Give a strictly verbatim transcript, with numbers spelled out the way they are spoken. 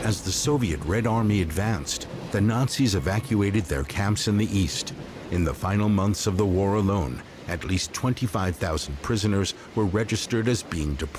As the Soviet Red Army advanced, the Nazis evacuated their camps in the east. In the final months of the war alone, at least twenty-five thousand prisoners were registered as being deported.